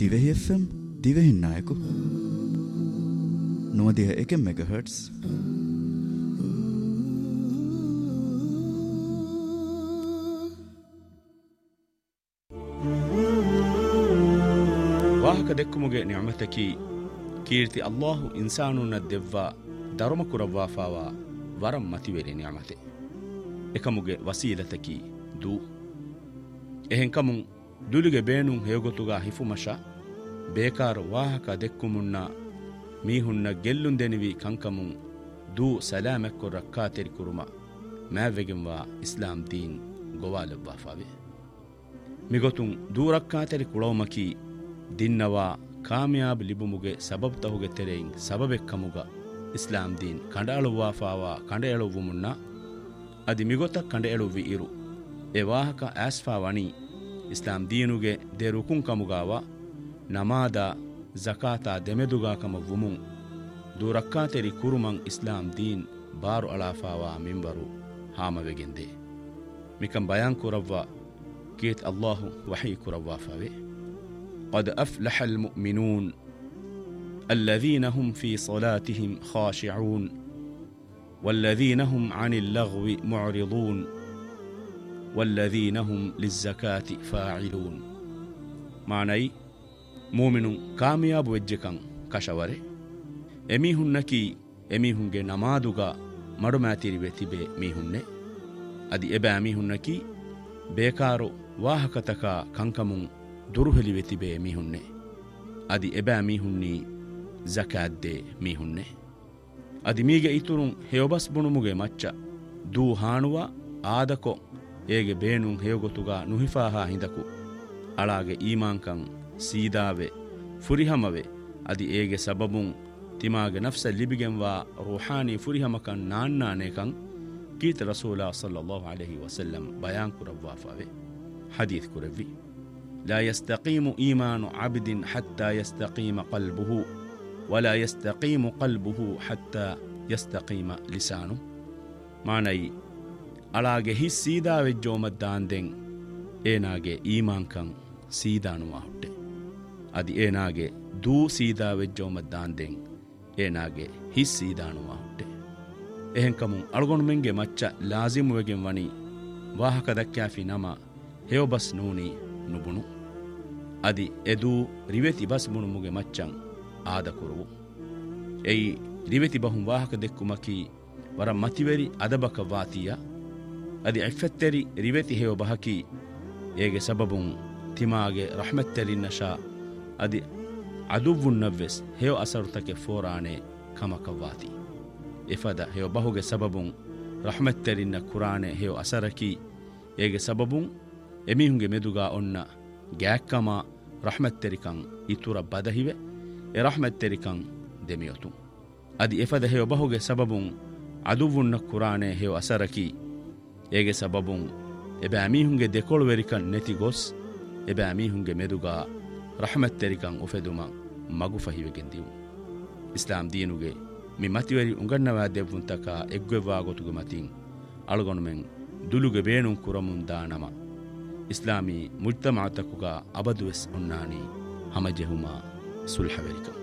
Dhivehi FM දිවෙහින් නායකු 91 MHz ವಾಹಕ ದೆಕ್ಕುಮುಗೆ ನಿಅಮತಕಿ ಕೀರ್ತಿ ಅಲ್ಲಾಹು ಇನ್ಸಾನುನ ದೆವ್ವ ಧರ್ಮ ಕುರವ್ವಾಫಾವ ವರಂ ಮತಿವೆರಿ ನಿಅಮತೆ ಎಕಮುಗೆ ವಸೀಲತಕಿ ದೂ ಎಹೆಂಕಮುಂ ದುಲಿಗೆ ಬೇನುಂ ಹೇಗೊತುಗ ಹಿಫುಮಶ ಬೇಕಾರ ವಾಹಕ ದೆಕ್ಕುಮುನ್ನ ಮೀಹುನ್ನ ಗೆಲ್ಲುಂದೆನಿವಿ ಕಂಕಮುಂ ದೂ ಸಲಾಮೆಕ್ಕು ರಕ್ಕಾತೆರಿ ಕುರುಮ ಮ್ಯಾವೆಗೆಂವಾ ಇಸ್ಲಾಂ ದೀನ್ ಗೊವಾಲೆವ್ವಾಫಾವೆ ಮಿಗೊತುಂ ದೂ ರಕ್ಕಾತೆರಿ ಕುಳವಮಕಿ ದಿನ್ನವಾ ಕಾಮಯಾಬ್ ಲಿಬುಮುಗೆ ಸಬಬ್ ತಹುಗೆ ತೆರೆಯಿಂ ಸಬಬೆಕ್ಕಮುಗ ಇಸ್ಲಾಂ ದೀನ್ ಕಂಡಾಳುವಾಫಾವ ಕಂಡೆಯಳುವುಮುನ್ನ ಅದಿ ಮಿಗೊತ ಕಂಡೆಯಳುವಿ ಇರು ಎ ವಾಹಕ ಆಸ್ಫಾ ವಣಿ ಇಸ್ಲಾಂ ದೀನುಗೆ ದೆ ರುಕುಂ ಕಮುಗಾವ ನಮಾದ ಜಕಾತಾ ದೆಮೆದುಗಾಕಮ ವುಮುಂ ದೂರಕ್ಕಾತೆರಿ ಕುರುಮಂ ಇಸ್ಲಾಂ ದೀನ್ ಬಾರು ಅಳಾಫಾವ ಮಿಂಬರು ಹಾಮವೆಗೆಂದೆ ಮಿಕಂ ಬಯಾನ್ ಕುರವ್ವ ಕೀತ್ ಅಲ್ಲಾಹು ವಹಿ ಕುರವ್ವಾಫಾವೆ قد أفلح المؤمنون الذين هم في صلاتهم خاشعون والذين هم عن اللغو معرضون والذين هم للزكاة فاعلون معني مؤمن كامياب وجهكم كشوره එමිහුන්නකි එමිහුන්ගේ නමාදුගා මඩුමෑතිරි වෙතිබේ මිහුන්නේ අදි එබෑ මිහුන්නකි බේකාරෝ ವಾಹಕತಕಾ ಕಂಕಮುಂ ದುರುಹಲಿ ವೆತಿಬೇ ಮಿಹುನ್ನೆ ಅದಿ ಎಬෑ ಮಿಹುನ್ನಿ ಜಕಾದ್ದೆ ಮಿಹುನ್ನೆ ಅದಿ ಮೀಗೆ ಇತುರುಂ ಹೇವಬಸ್ ಬುಣುಮುಗೆ ಮಚ್ಚ ದೂ ಹಾಣುವ ಆದಕೊ ಏಗೆ ಬೇನುಂ ಹೇವಗೊತುಗಾ ನುಹಿಫಾಹಾ ಹಿಂದಕು ಅಳಾಗೆ ಈಮಾಂಕಂ ಸೀದಾವೆ ಫುರಿಹಮವೆ ಅದಿ ಏಗೆ ಸಬಬುಂ ತಿಮಾಗೆ ನಫ್ಸ ಲಿಬಿಗೆಂವಾ ರೂಹಾನಿ ಫುರಿಹಮಕಂ ನಾನ್ನಾನೇಕಂ ಕೀತ ರಸೂಲಾ ಸಲ್ಲಲ್ಲಾಹು ಅಲೈಹಿ ವಸಲ್ಲಂ ಬಯಾನ್ ಕುರವ್ವಾಫಾವೆ ಹದೀತ್ ಕುರವ್ವಿ لا يستقيم إيمان عبد حتى يستقيم قلبه ولا يستقيم قلبه حتى يستقيم لسانه معنى ಅಳಾಗೆ ಹಿ ಸೀದಾ ವೆಜ್ಜೋಮದ್ದಾಂದೆಂ ಏನಾಗೆ ಈಮಾಂಕಂ ಸೀದಾನುವಾ ಹುಟ್ಟೆ ಅದಿ ಏನಾಗೆ ದೂ ಸೀದಾ ವೆಜ್ಜೋಮದ್ದಾಂದೆಂ ಏನಾಗೆ ಹಿ ಸೀದಾನುವಾ ಹುಟ್ಟೆ ಎಹೆಂಕಮು ಅಳಗೊಂಡು ಮೆಂಗೆ ಮಚ್ಚ ಲಾಜಿಮುವೆಗೆಂ ವಣಿ ವಾಹಕ ದಕ್ಕಾಫಿ ನಮ ಹೇವಬಸ್ ನೂನಿ ನುಬುಣು ಅದಿ ಎದೂ ರಿವೆತಿ ಬಸ್ ಮುಣುಮುಗೆ ಮಚ್ಚಂ ಆದ ಕುರುವು ಎಯಿ ರಿವೆತಿ ಬಹುಂ ವಾಹಕ ದೆಕ್ಕುಮಕಿ ವರ ಮತಿವೆರಿ ಅದಬಕ ವಾತಿಯ ಅದಿ ಇಫೆತ್ತೆರಿ ರಿವೆತಿ ಹೇವ ಬಹಕಿ ಏಗೆ ಸಬಬುಂ ತಿಮಾಗೆ ರಹಮತ್ತೆರಿನ್ನಶಾ ಅದಿ ಅದುವ್ವುನ್ನವ್ವೆಸ್ ಹೇವ ಅಸರುತಕೆ ಫೋರಾಣೆ ಕಮಕವಾತಿ ಇಫದ ಹೇವ ಬಹುಗೆ ಸಬಬುಂ ರಹಮತ್ತೆರಿನ್ನ ಕುರಾಣೆ ಹೇವ ಅಸರಕಿ ಏಗೆ ಸಬಬುಂ ಎಮಿಹುಂಗೆ ಮೆದುಗಾ ಒನ್ನ ಗ್ಯಾಕ್ಕಮ ರಹಮತ್ತೆರಿಕಂ ಇತುರ ಬದಹಿವೆ ಎ ರಹಮತ್ತೆರಿಕಂ ದೆಮಿಯೊತು ಅದಿ ಎಫದ ಹೇವ ಬಹುಗೆ ಸಬಬುಂ ಅದುವುನ್ನ ಕುರಾಣೆ ಹೇವ ಅಸರಕಿ ಏಗೆ ಸಬಬುಂ ಎಬೆ ಅಮೀಹುಂಗೆ ದೆಕೊಳುವೆರಿಕಂ ನೆತಿ ಗೊಸ್ ಎಬೆ ಅಮೀಹುಂಗೆ ಮೆದುಗಾ ರಹಮತ್ತೆರಿಕಂ ಉಫೆದುಮ ಮಗು ಫಹಿವೆಗೆಂದಿವು ಇಸ್ಲಾಂ ದೀನುಗೆ ಮಿ ಮತಿವೆರಿ ಉಂಗನ್ನವಾ ದೆವ್ವುಂತಕ ಎಗ್ವೆವ್ವಾ ಗೊತುಗೆ ಮತಿಂ ಅಳುಗೊಣುಮೆಂ ದುಲುಗೆ ಬೇಣುಂ ಕುರಮುಂ ದಾನಮ ಇಸ್ಲಾಮಿ ಮುಜ್ತಮಾತಕುಗ ಅಬದುವೆಸ್ ಉನ್ನಾನಿ ಹಮಜೆಹುಮಾ ಸುಲ್ಹವೆರಿಕಂ